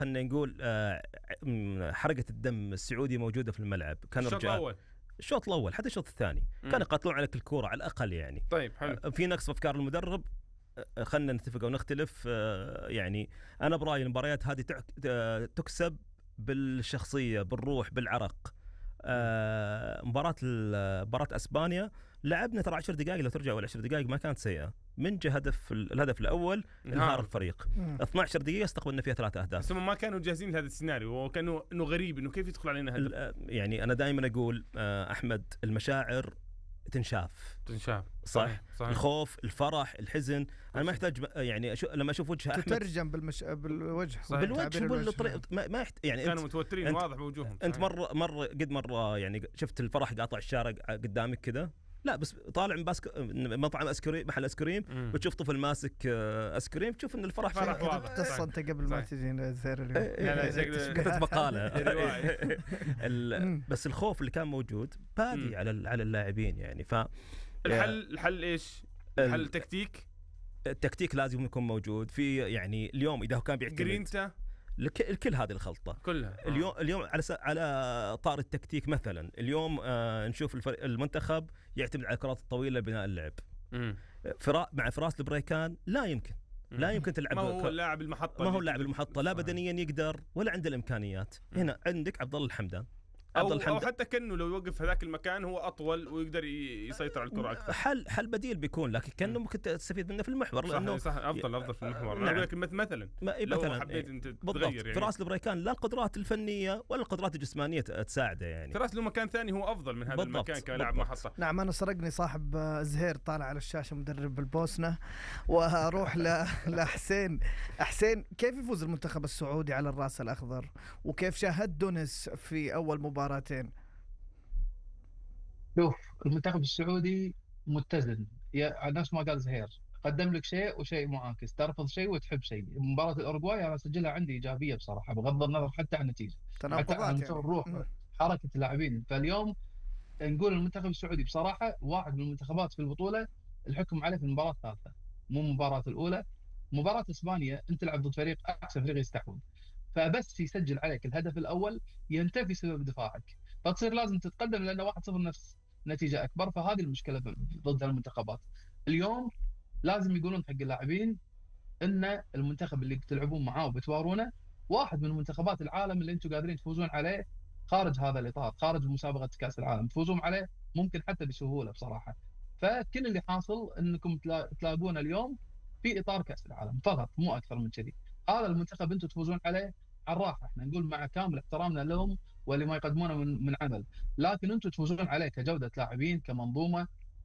خلينا نقول حرقة الدم السعودي موجودة في الملعب. كان الشوط الأول حتى الشوط الثاني كانوا يقاتلون على كل كورة على الأقل يعني. طيب حلو. في نقص في أفكار المدرب. خلنا نتفق ونختلف. يعني أنا برأيي المباريات هذه تكسب بالشخصية، بالروح، بالعرق. مباراة أسبانيا لعبنا ترى 10 دقائق، لو ترجع أول 10 دقائق ما كانت سيئة. من جهة الهدف الأول انهار الفريق. 12 دقيقة استقبلنا فيها 3 أهداف. بس هم ما كانوا جاهزين لهذا السيناريو، وكانوا إنه غريب إنه كيف يدخل علينا هدف. يعني أنا دائما أقول أحمد، المشاعر تنشاف صح. الخوف، الفرح، الحزن. أنا ما أحتاج يعني لما أشوف وجه أحمد تترجم بالوجه بالطريقة ما يعني كانوا متوترين واضح بوجوههم. أنت مرة يعني شفت الفرح قاطع الشارع قدامك كده؟ لا، بس طالع من مطعم اسكريم، محل اسكريم، بتشوف طفل ماسك اسكريم، تشوف ان الفرح واضح. قصة انت قبل ما تجينا زهير اليوم كتبت مقالة. بس الخوف اللي كان موجود بادي على اللاعبين يعني. الحل ايش؟ الحل التكتيك لازم يكون موجود في. يعني اليوم اذا هو كان بيعتمد الكل هذه الخلطة كلها. اليوم على طار التكتيك مثلا، اليوم نشوف المنتخب يعتمد على الكرات الطويلة لبناء اللعب. مع فراس البريكان لا يمكن تلعب. ما هو لاعب المحطة، لا بدنيا يقدر ولا عنده الإمكانيات. هنا عندك عبد الله الحمدان أو حتى كأنه لو يوقف في ذاك المكان هو أطول ويقدر يسيطر على الكرة أكثر. حل بديل بيكون، لكن كأنه ممكن تستفيد منه في المحور. لأنه صح أفضل في المحور. لكن مثلا لو حبيت أنت تغير يعني. فراس البريكان لا القدرات الفنية ولا القدرات الجسمانية تساعده يعني. فراس له مكان ثاني هو أفضل من هذا المكان كلاعب محطة. نعم. أنا سرقني صاحب زهير طالع على الشاشة مدرب البوسنة، وأروح لحسين. حسين، كيف يفوز المنتخب السعودي على الرأس الأخضر، وكيف شاهد دونس في أول مباراتين؟ شوف، المنتخب السعودي متزن، نفس ما قال زهير، قدم لك شيء وشيء معاكس، ترفض شيء وتحب شيء. مباراة الأوروغواي أنا أسجلها عندي إيجابية بصراحة، بغض النظر حتى عن النتيجة، حتى عن مستوى الروح، حركة اللاعبين. فاليوم نقول المنتخب السعودي بصراحة واحد من المنتخبات في البطولة الحكم عليه في المباراة الثالثة، مو المباراة الأولى. مباراة إسبانيا أنت تلعب ضد فريق أحسن فريق يستحوذ، فبس يسجل عليك الهدف الأول ينتفي سبب دفاعك، فتصير لازم تتقدم لأنه 1-0 نفس نتيجة أكبر. فهذه المشكلة ضد المنتخبات. اليوم لازم يقولون حق اللاعبين إن المنتخب اللي بتلعبون معاه وبتوارونه واحد من منتخبات العالم اللي أنتم قادرين تفوزون عليه خارج هذا الإطار، خارج مسابقة كأس العالم تفوزون عليه ممكن حتى بسهولة بصراحة. فكل اللي حاصل أنكم تلاقون اليوم في إطار كأس العالم فقط، مو أكثر من كذي. هذا المنتخب أنتم تفوزون عليه على الراحة، احنا نقول مع كامل احترامنا لهم ولما يقدمونه من عمل، لكن انتم تفوزون عليه كجودة لاعبين، كمنظومة،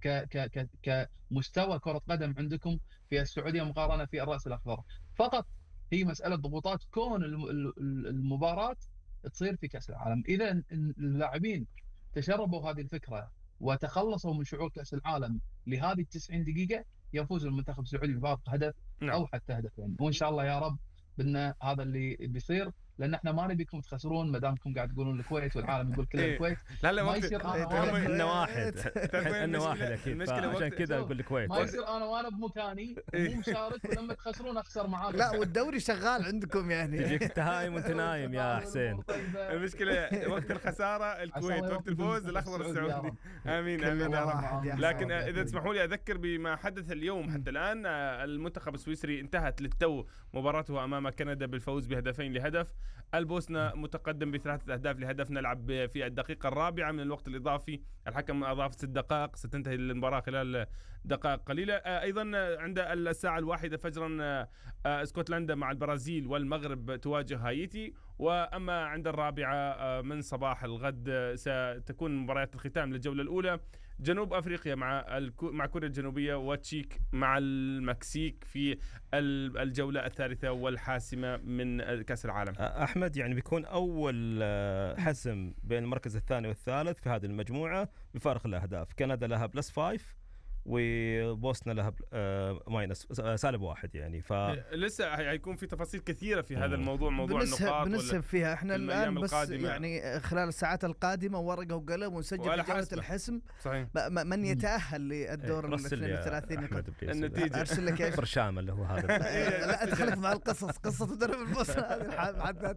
كمستوى كرة قدم عندكم في السعودية مقارنة في الرأس الأخضر. فقط هي مسألة ضغوطات كون المباراة تصير في كأس العالم. إذا اللاعبين تشربوا هذه الفكرة وتخلصوا من شعور كأس العالم لهذه 90 دقيقة يفوز المنتخب السعودي بفارق هدف أو حتى هدفين، وإن شاء الله يا رب بأن هذا اللي بيصير، لأن احنا ما نبيكم تخسرون ما دامكم قاعد تقولون الكويت والعالم يقول كل الكويت. لا ما يصير انا واحد اكيد، عشان كذا اقول الكويت ما يصير انا وانا بمكاني ومو مشارك ولما تخسرون اخسر معاكم. لا والدوري شغال عندكم يعني تجيك تهايم وانت نايم يا حسين. المشكله وقت الخساره الكويت، وقت الفوز الاخضر السعودي. امين امين يا رب. لكن اذا تسمحوا لي اذكر بما حدث اليوم حتى الان. المنتخب السويسري انتهت للتو مباراته امام كندا بالفوز بهدفين لهدف. البوسنة متقدم ب3 أهداف لهدف. نلعب في الدقيقة 4 من الوقت الإضافي، الحكم أضاف 6 دقائق، ستنتهي المباراة خلال دقائق قليلة. أيضا عند الساعة 1 فجرا اسكتلندا مع البرازيل والمغرب تواجه هايتي. وأما عند 4 من صباح الغد ستكون مباريات الختام للجولة الأولى، جنوب أفريقيا مع كوريا الجنوبية، وتشيك مع المكسيك في الجولة الثالثة والحاسمة من كأس العالم. أحمد، يعني بيكون أول حسم بين المركز الثاني والثالث في هذه المجموعة بفارق الأهداف. كندا لها +5 وبوسنا لها ماينس -1 يعني. لسه هيكون في تفاصيل كثيره في هذا الموضوع، موضوع النقاط بنسب فيها احنا الان بس القادمة. يعني خلال الساعات القادمه ورقه وقلم ونسجل في جوله الحسم. صحيح. من يتاهل للدور 32 النتيجه ارسل لك ايش برشام اللي هو هذا. لا ادخلك مع القصص، قصه مدرب البوسنه هذه